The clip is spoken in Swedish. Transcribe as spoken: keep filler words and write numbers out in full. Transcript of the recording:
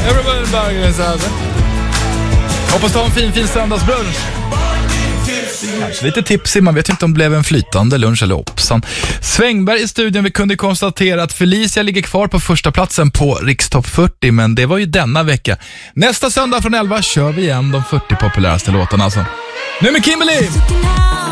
Everybody Berggren så här. Hoppas du har en fin, fin söndagsbrunch. Kanske lite tipsig, man vet inte om det blev en flytande lunch eller opsan. Svängberg i studion, vi kunde konstatera att Felicia ligger kvar på första platsen på Rikstopp fyrtio, men det var ju denna vecka. Nästa söndag från elva kör vi igen de fyrtio populäraste låtarna alltså. Nu med Kimberly!